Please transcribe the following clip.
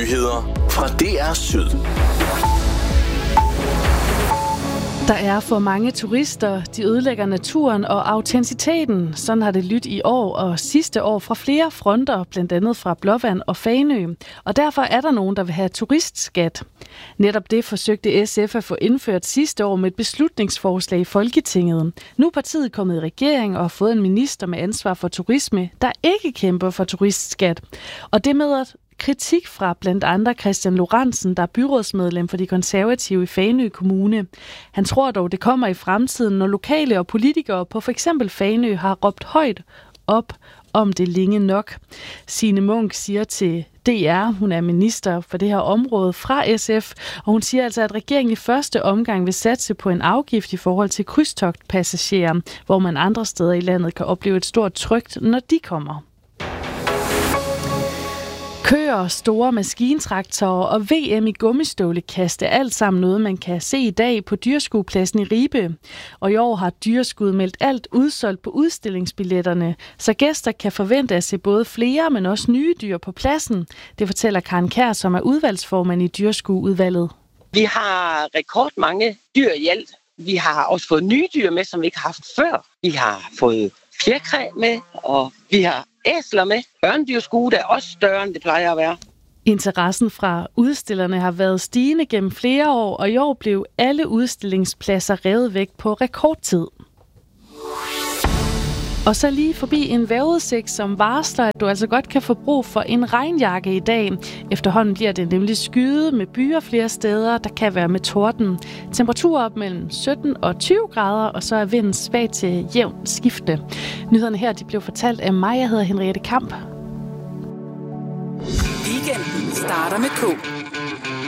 Nyheder fra DR Syd. Der er for mange turister, de ødelægger naturen og autenticiteten. Sådan har det lyttet i år og sidste år fra flere fronter, blandt andet fra Blåvand og Fanø. Og derfor er der nogen, der vil have turistskat. Netop det forsøgte SF at få indført sidste år med et beslutningsforslag i Folketinget. Nu er partiet kommet i regering og har fået en minister med ansvar for turisme, der ikke kæmper for turistskat. Og det møder kritik fra blandt andre Christian Lorentzen, der er byrådsmedlem for de konservative i Fanø Kommune. Han tror dog, det kommer i fremtiden, når lokale og politikere på f.eks. Fanø har råbt højt op om det længe nok. Signe Munk siger til DR, hun er minister for det her område fra SF, og hun siger altså, at regeringen i første omgang vil satse på en afgift i forhold til krydstogtpassagerer, hvor man andre steder i landet kan opleve et stort tryk, når de kommer. Køer, store maskintraktorer og VM i gummistøvlekast er alt sammen noget, man kan se i dag på Dyreskuepladsen i Ribe. Og i år har Dyreskud meldt alt udsolgt på udstillingsbilletterne, så gæster kan forvente at se både flere, men også nye dyr på pladsen. Det fortæller Karen Kjær, som er udvalgsformand i Dyreskueudvalget. Vi har rekordmange dyr i alt. Vi har også fået nye dyr med, som vi ikke har haft før. Vi har fået fjerkræ med, og vi har æsler med. Børnedyrskue er også større, end det plejer at være. Interessen fra udstillerne har været stigende gennem flere år, og i år blev alle udstillingspladser revet væk på rekordtid. Og så lige forbi en vejrudsigt, som varsler, at du altså godt kan få brug for en regnjakke i dag. Efterhånden bliver det nemlig skyet med byer flere steder, der kan være med torden. Temperaturer op mellem 17 og 20 grader, og så er vinden svag til jævn skiftende. Nyhederne her de blev fortalt af mig. Jeg hedder Henriette Kamp. Weekenden starter med K.